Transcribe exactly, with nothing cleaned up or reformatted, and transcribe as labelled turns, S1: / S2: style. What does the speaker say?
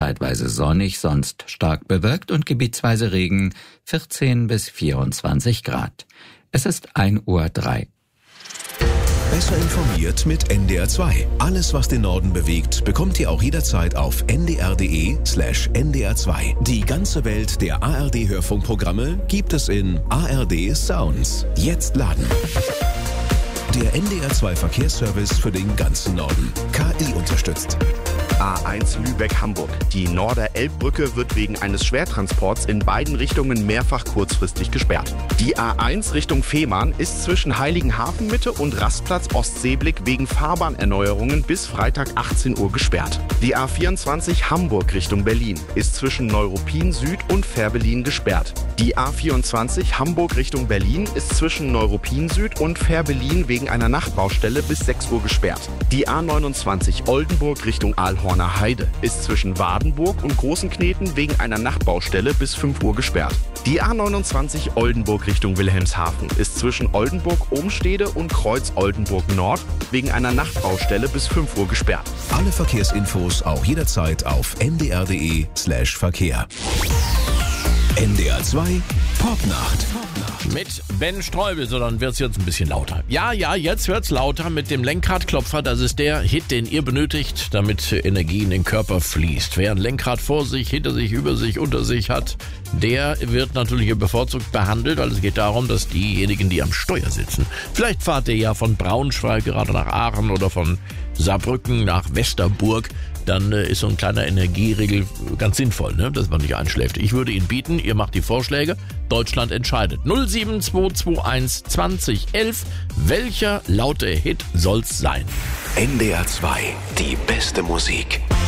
S1: zeitweise sonnig, sonst stark bewölkt und gebietsweise Regen, vierzehn bis vierundzwanzig Grad. Es ist ein Uhr drei.
S2: Besser informiert mit N D R zwei. Alles, was den Norden bewegt, bekommt ihr auch jederzeit auf n d r punkt d e slash n d r zwei. Die ganze Welt der A R D-Hörfunkprogramme gibt es in A R D Sounds. Jetzt laden. Der N D R zwei Verkehrsservice für den ganzen Norden. K I unterstützt.
S3: A eins Lübeck-Hamburg. Die Norder-Elbbrücke wird wegen eines Schwertransports in beiden Richtungen mehrfach kurzfristig gesperrt. Die A eins Richtung Fehmarn ist zwischen Heiligenhafen-Mitte und Rastplatz Ostseeblick wegen Fahrbahnerneuerungen bis Freitag achtzehn Uhr gesperrt. Die A vierundzwanzig Hamburg Richtung Berlin ist zwischen Neuruppin Süd und Fährberlin gesperrt. Die A vierundzwanzig Hamburg Richtung Berlin ist zwischen Neuruppin Süd und Fährberlin wegen einer Nachtbaustelle bis sechs Uhr gesperrt. Die A neunundzwanzig Oldenburg Richtung Aalhorner Heide ist zwischen Wadenburg und Großenkneten wegen einer Nachtbaustelle bis fünf Uhr gesperrt. Die A neunundzwanzig Oldenburg Richtung Wilhelmshaven ist zwischen Oldenburg-Ohmstede und Kreuz Oldenburg Nord wegen einer Nachtbaustelle bis fünf Uhr gesperrt.
S2: Alle Verkehrsinfos auch jederzeit auf n d r punkt d e slash Verkehr. N D R zwei Popnacht.
S4: Mit Ben Streubel, so dann wird's jetzt ein bisschen lauter. Ja, ja, jetzt wird's lauter mit dem Lenkradklopfer. Das ist der Hit, den ihr benötigt, damit Energie in den Körper fließt. Wer ein Lenkrad vor sich, hinter sich, über sich, unter sich hat, der wird natürlich bevorzugt behandelt, weil es geht darum, dass diejenigen, die am Steuer sitzen, vielleicht fahrt ihr ja von Braunschweig gerade nach Aachen oder von Saarbrücken nach Westerburg, dann äh, ist so ein kleiner Energieriegel ganz sinnvoll, ne? Dass man nicht einschläft. Ich würde Ihnen bieten, ihr macht die Vorschläge, Deutschland entscheidet. null sieben zwei zwei eins zwanzig elf, welcher laute Hit soll's sein?
S2: N D R zwei, die beste Musik.